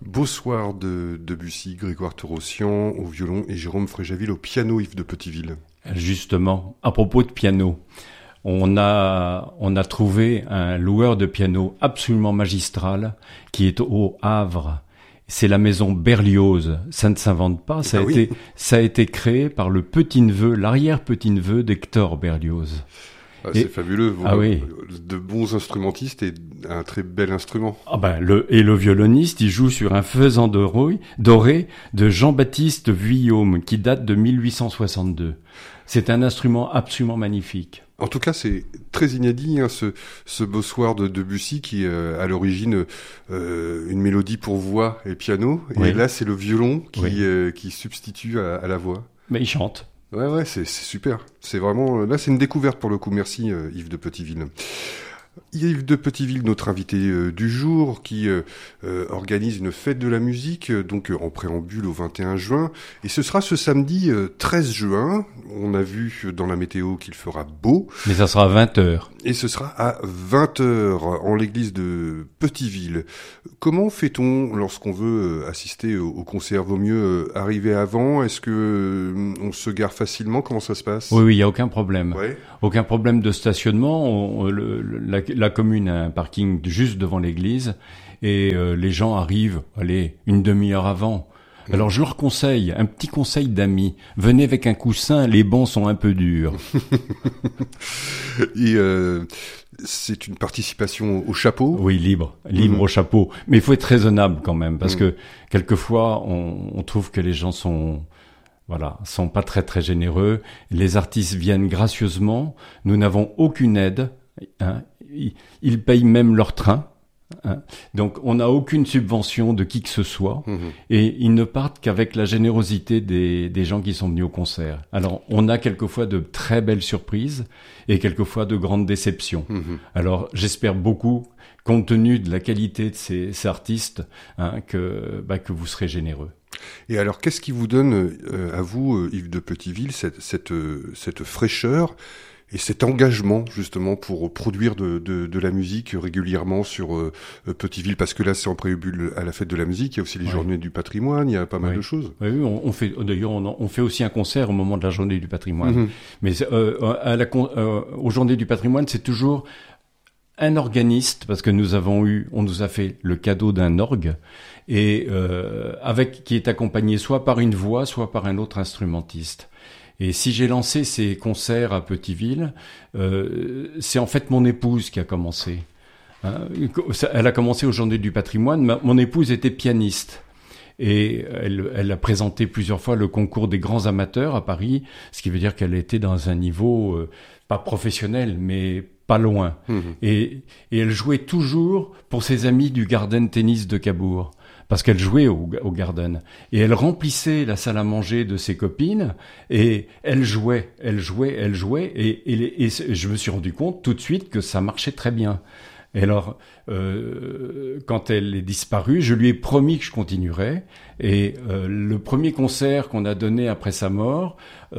Beau soir de Debussy, Grégoire Torossian au violon et Jérôme Fréjaville au piano, Yves de Petiteville. Justement, à propos de piano, on a trouvé un loueur de piano absolument magistral qui est au Havre. C'est la maison Berlioz. Ça ne s'invente pas. Ça a été créé par le petit-neveu, l'arrière-petit-neveu d'Hector Berlioz. C'est fabuleux. De bons instrumentistes et un très bel instrument. Le violoniste, il joue sur un faisan doré de Jean-Baptiste Vuillaume qui date de 1862. C'est un instrument absolument magnifique. En tout cas, c'est très inédit, ce beau soir de Debussy qui à l'origine une mélodie pour voix et piano. Et là, c'est le violon qui substitue à la voix. Mais il chante. Ouais, c'est super. C'est vraiment, là, c'est une découverte pour le coup. Merci, Yves de Petiteville. Yves de Petiteville, notre invité du jour, qui organise une fête de la musique, donc en préambule au 21 juin. Et ce sera ce samedi 13 juin. On a vu dans la météo qu'il fera beau. Mais ça sera à 20h. Et ce sera à 20h en l'église de Petiteville. Comment fait-on lorsqu'on veut assister au concert? Vaut mieux arriver avant? Est-ce que on se gare facilement? Comment ça se passe? Oui, il n'y a aucun problème. Ouais. Aucun problème de stationnement. La commune a un parking juste devant l'église et les gens arrivent, une demi-heure avant. Alors je leur conseille, un petit conseil d'amis, venez avec un coussin, les bancs sont un peu durs. Et c'est une participation au chapeau? Oui, libre au chapeau. Mais il faut être raisonnable quand même, parce que quelquefois on trouve que les gens sont pas très très généreux. Les artistes viennent gracieusement, nous n'avons aucune aide, ils payent même leur train. Donc on n'a aucune subvention de qui que ce soit et ils ne partent qu'avec la générosité des gens qui sont venus au concert. Alors on a quelquefois de très belles surprises et quelquefois de grandes déceptions. Alors j'espère beaucoup, compte tenu de la qualité de ces artistes, que vous serez généreux. Et alors qu'est-ce qui vous donne à vous, Yves de Petiteville, cette fraîcheur et cet engagement justement pour produire de la musique régulièrement sur Petiteville, parce que là c'est en préambule à la fête de la musique, il y a aussi les journées du patrimoine, il y a pas mal de choses. Oui, on fait aussi un concert au moment de la journée du patrimoine. Mais aux journées du patrimoine, c'est toujours un organiste, parce que on nous a fait le cadeau d'un orgue et qui est accompagné soit par une voix, soit par un autre instrumentiste. Et si j'ai lancé ces concerts à Petiteville, c'est en fait mon épouse qui a commencé. Elle a commencé aux Journées du patrimoine. Mon épouse était pianiste. Et elle a présenté plusieurs fois le concours des grands amateurs à Paris, ce qui veut dire qu'elle était dans un niveau pas professionnel, mais pas loin. Et elle jouait toujours pour ses amis du Garden Tennis de Cabourg, parce qu'elle jouait au Garden. Et elle remplissait la salle à manger de ses copines, et elle jouait, et je me suis rendu compte tout de suite que ça marchait très bien. Et alors, quand elle est disparue, je lui ai promis que je continuerais. Et le premier concert qu'on a donné après sa mort,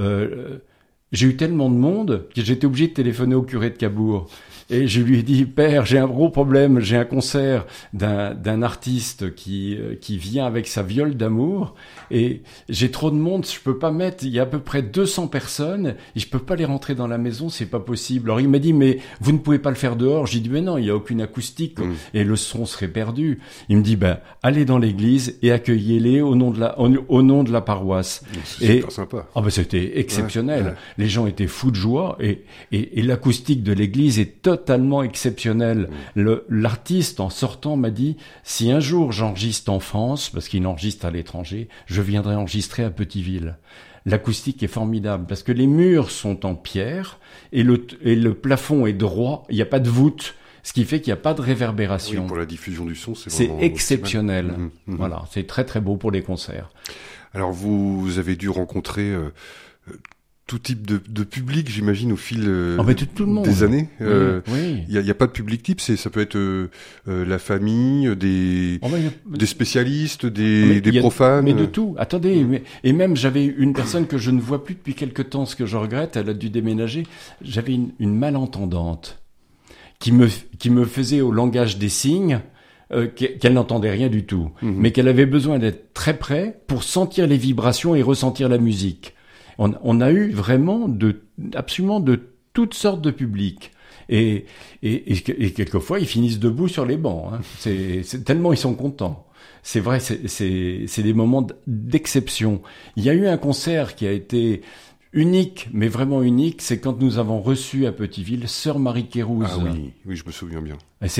j'ai eu tellement de monde que j'étais obligé de téléphoner au curé de Cabourg. Et je lui ai dit, père, j'ai un gros problème, j'ai un concert d'un artiste qui vient avec sa viole d'amour, et j'ai trop de monde, je peux pas mettre, il y a à peu près 200 personnes, et je peux pas les rentrer dans la maison, c'est pas possible. Alors il m'a dit, mais vous ne pouvez pas le faire dehors. J'ai dit, mais non, il y a aucune acoustique, et le son serait perdu. Il me dit, allez dans l'église et accueillez-les au nom de la paroisse. C'est super sympa. C'était exceptionnel. Ouais. Les gens étaient fous de joie, et l'acoustique de l'église est totalement exceptionnelle. L'artiste, en sortant, m'a dit, si un jour j'enregistre en France, parce qu'il enregistre à l'étranger, je viendrai enregistrer à Petiteville. L'acoustique est formidable, parce que les murs sont en pierre, et le plafond est droit, il n'y a pas de voûte, ce qui fait qu'il n'y a pas de réverbération. Oui, pour la diffusion du son, c'est vraiment exceptionnel. Voilà, c'est très très beau pour les concerts. Alors vous avez dû rencontrer tout type de public, j'imagine, au fil tout le monde. Des années. Oui. Y a pas de public type, ça peut être la famille, des spécialistes, des profanes. Mais de tout. Attendez, et même j'avais une personne que je ne vois plus depuis quelque temps, ce que je regrette, elle a dû déménager. J'avais une malentendante qui me faisait au langage des signes qu'elle n'entendait rien du tout, mais qu'elle avait besoin d'être très près pour sentir les vibrations et ressentir la musique. On a eu vraiment absolument de toutes sortes de publics. Et quelquefois, ils finissent debout sur les bancs. Hein. C'est tellement ils sont contents. C'est vrai, c'est des moments d'exception. Il y a eu un concert qui a été unique, mais vraiment unique, c'est quand nous avons reçu à Petiteville Sœur Marie Kérouz. Ah oui, je me souviens bien.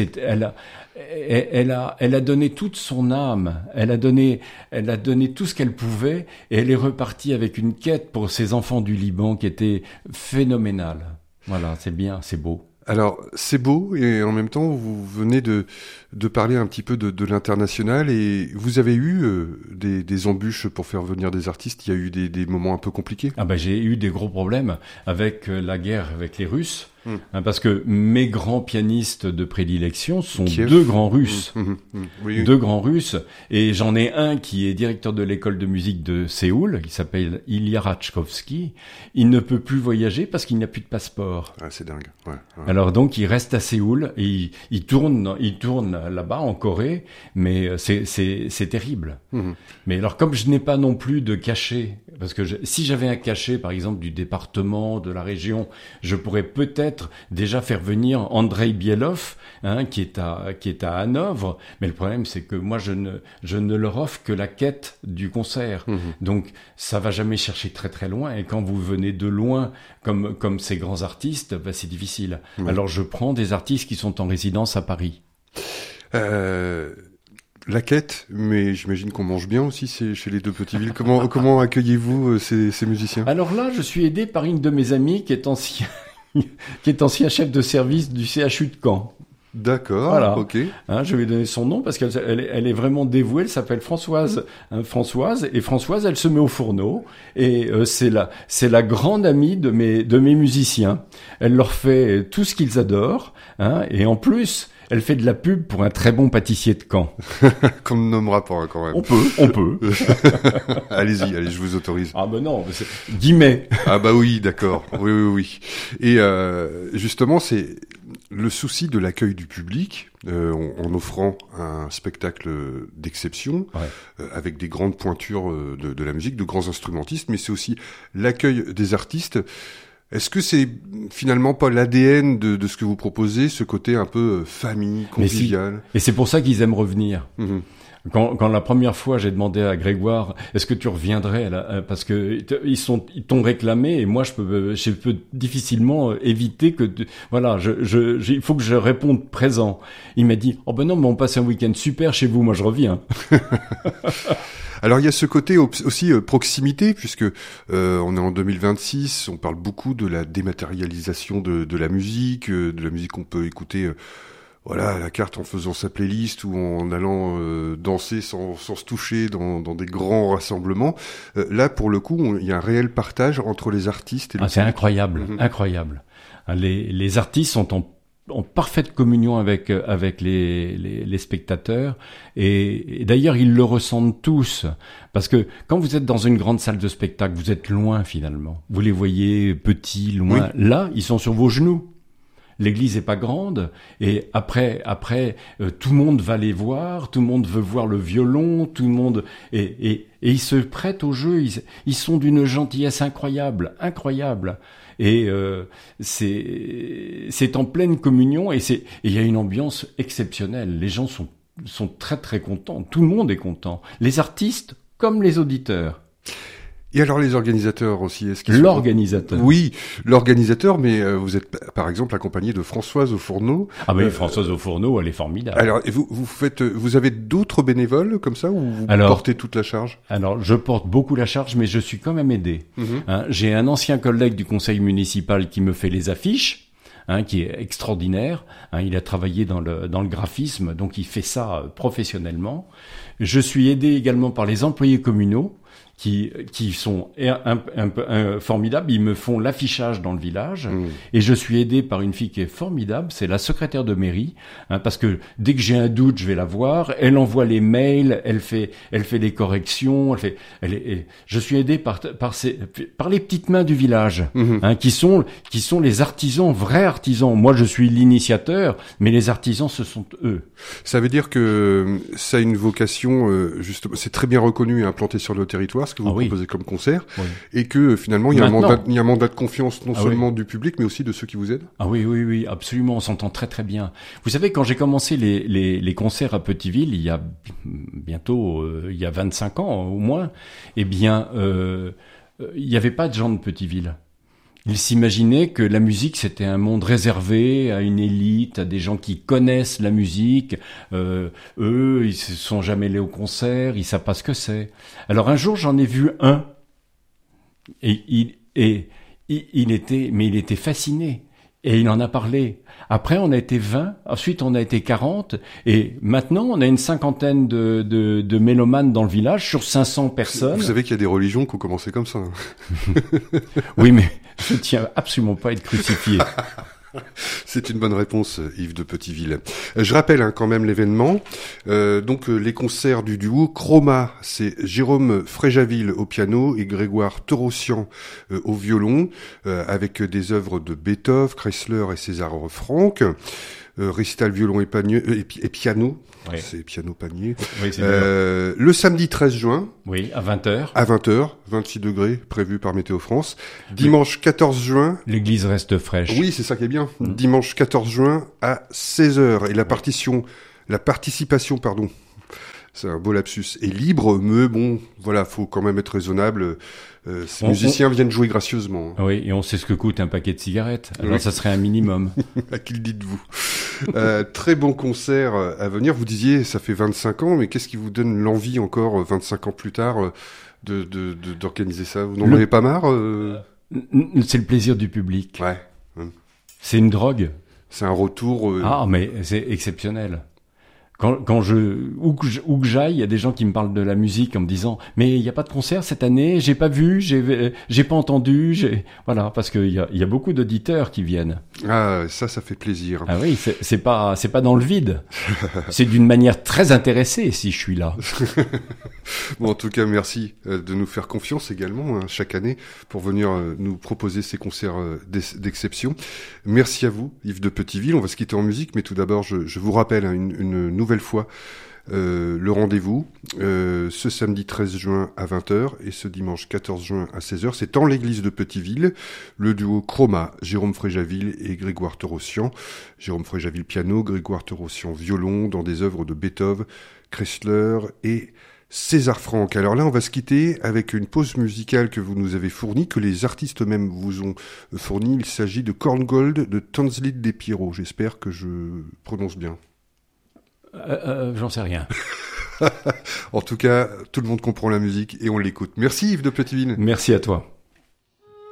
Elle a donné toute son âme, elle a donné tout ce qu'elle pouvait, et elle est repartie avec une quête pour ses enfants du Liban qui était phénoménale. Voilà, c'est bien, c'est beau. Alors, c'est beau, et en même temps, vous venez de parler un petit peu de l'international, et vous avez eu des embûches pour faire venir des artistes. Il y a eu des moments un peu compliqués. Ah ben, j'ai eu des gros problèmes avec la guerre avec les Russes, parce que mes grands pianistes de prédilection sont Kiev. deux grands Russes. Oui. Deux grands Russes, et j'en ai un qui est directeur de l'école de musique de Séoul, qui s'appelle Ilya Ratchkovsky. Il ne peut plus voyager parce qu'il n'a plus de passeport. Ah, c'est dingue. Ouais. Alors donc il reste à Séoul et il tourne là-bas en Corée, mais c'est terrible. Mais alors comme je n'ai pas non plus de cachet, parce que si j'avais un cachet par exemple du département, de la région, je pourrais peut-être déjà faire venir Andrei Bielov, qui est à Hanovre, mais le problème c'est que moi je ne leur offre que la quête du concert. Donc ça va jamais chercher très très loin, et quand vous venez de loin comme ces grands artistes, c'est difficile. Alors je prends des artistes qui sont en résidence à Paris. La quête, mais j'imagine qu'on mange bien aussi chez les Deux Petitvilles. Comment accueillez-vous ces musiciens? Alors là, je suis aidé par une de mes amies qui est ancien chef de service du CHU de Caen. D'accord, voilà. Ok. Je vais donner son nom parce qu'elle est vraiment dévouée. Elle s'appelle Françoise. Françoise, elle se met au fourneau, et c'est la grande amie de mes musiciens. Elle leur fait tout ce qu'ils adorent, et en plus, elle fait de la pub pour un très bon pâtissier de Caen. Qu'on ne nommera pas quand même. On peut. Allez, je vous autorise. Ah ben non, c'est Guimet. Ah bah oui, d'accord. Oui. Et justement, c'est le souci de l'accueil du public, en offrant un spectacle d'exception, avec des grandes pointures de la musique, de grands instrumentistes, mais c'est aussi l'accueil des artistes. Est-ce que c'est finalement pas l'ADN de ce que vous proposez, ce côté un peu famille, convivial? Et c'est pour ça qu'ils aiment revenir. Quand la première fois j'ai demandé à Grégoire, est-ce que tu reviendrais parce que ils t'ont réclamé, et moi je peux difficilement éviter que il faut que je réponde présent. Il m'a dit oh ben non, mais on passe un week-end super chez vous, moi je reviens. Alors il y a ce côté aussi proximité, puisque on est en 2026, on parle beaucoup de la dématérialisation de la musique qu'on peut écouter à la carte en faisant sa playlist ou en allant danser sans se toucher dans des grands rassemblements. Là, pour le coup, il y a un réel partage entre les artistes et le public. C'est incroyable, incroyable. Les artistes sont en parfaite communion avec les spectateurs, et d'ailleurs ils le ressentent tous, parce que quand vous êtes dans une grande salle de spectacle, vous êtes loin finalement, vous les voyez petits, loin. Oui. Là ils sont sur vos genoux. L'église est pas grande, et après tout le monde va les voir, tout le monde veut voir le violon, tout le monde et ils se prêtent au jeu, ils sont d'une gentillesse incroyable. Et c'est en pleine communion, et il y a une ambiance exceptionnelle. Les gens sont très très contents. Tout le monde est content. Les artistes comme les auditeurs. Et alors les organisateurs aussi, est-ce qu'ils L'organisateur. Oui, l'organisateur, mais vous êtes par exemple accompagné de Françoise au fourneau. Ah ben Françoise au fourneau, elle est formidable. Alors et vous avez d'autres bénévoles comme ça, ou vous portez toute la charge? Alors je porte beaucoup la charge, mais je suis quand même aidé. J'ai un ancien collègue du conseil municipal qui me fait les affiches. Qui est extraordinaire. Il a travaillé dans le graphisme, donc il fait ça professionnellement. Je suis aidé également par les employés communaux qui sont formidables. Ils me font l'affichage dans le village et je suis aidé par une fille qui est formidable. C'est la secrétaire de mairie, parce que dès que j'ai un doute, je vais la voir. Elle envoie les mails, elle fait les corrections. Je suis aidé par les petites mains du village, qui sont les artisans, vrais artisans. Moi, je suis l'initiateur, mais les artisans, ce sont eux. Ça veut dire que ça a une vocation, justement, c'est très bien reconnu et implanté sur le territoire, ce que vous proposez comme concert, et que finalement, il y a un mandat de confiance non seulement du public, mais aussi de ceux qui vous aident. Ah oui, absolument, on s'entend très très bien. Vous savez, quand j'ai commencé les concerts à Petiteville, il y a bientôt, il y a 25 ans au moins, eh bien, il n'y avait pas de gens de Petiteville. Ils s'imaginaient que la musique, c'était un monde réservé à une élite, à des gens qui connaissent la musique. Eux, ils se sont jamais allés au concert, ils savent pas ce que c'est. Alors un jour, j'en ai vu un, et il était fasciné. Et il en a parlé. Après, on a été 20, ensuite on a été 40, et maintenant on a une cinquantaine de mélomanes dans le village sur 500 personnes. Vous savez qu'il y a des religions qui ont commencé comme ça. Oui, mais je ne tiens absolument pas à être crucifié. C'est une bonne réponse, Yves de Petiteville. Je rappelle quand même l'événement. Donc les concerts du duo Chroma, c'est Jérôme Fréjaville au piano et Grégoire Torossian au violon, avec des œuvres de Beethoven, Kreisler et César Franck. Récital violon et piano. Oui. C'est piano panier. Oui, le samedi 13 juin. Oui, à 20h. À 20h, 26 degrés, prévu par Météo France. Dimanche 14 juin. L'église reste fraîche. Oui, c'est ça qui est bien. Dimanche 14 juin à 16h. Et la participation, c'est un beau lapsus, est libre, mais bon, voilà, faut quand même être raisonnable. Ces musiciens viennent jouer gracieusement. Oui, et on sait ce que coûte un paquet de cigarettes. Alors ça serait un minimum. À qui le dites-vous? Très bon concert à venir. Vous disiez, ça fait 25 ans, mais qu'est-ce qui vous donne l'envie encore, 25 ans plus tard, d'organiser ça? Vous n'en avez pas marre? C'est le plaisir du public. Ouais. C'est une drogue. C'est un retour. Ah, mais c'est exceptionnel. Où que j'aille, il y a des gens qui me parlent de la musique en me disant mais il n'y a pas de concert cette année, j'ai pas vu, j'ai pas entendu, voilà, parce qu'il y a beaucoup d'auditeurs qui viennent. Ah, ça fait plaisir. Ah oui, c'est pas dans le vide. C'est d'une manière très intéressée si je suis là. Bon, en tout cas, merci de nous faire confiance également chaque année pour venir nous proposer ces concerts d'exception. Merci à vous, Yves de Petiteville. On va se quitter en musique, mais tout d'abord, je vous rappelle une nouvelle fois le rendez-vous ce samedi 13 juin à 20h et ce dimanche 14 juin à 16h. C'est en l'église de Petiteville, le duo Chroma, Jérôme Fréjaville et Grégoire Torossian. Jérôme Fréjaville piano, Grégoire Torossian violon dans des œuvres de Beethoven, Kreisler et César Franck. Alors là, on va se quitter avec une pause musicale que vous nous avez fournie, que les artistes eux-mêmes vous ont fournie. Il s'agit de Korngold de Tanzlit des Pierrot. J'espère que je prononce bien. J'en sais rien. En tout cas, tout le monde comprend la musique et on l'écoute. Merci Yves de Petiteville. Merci à toi.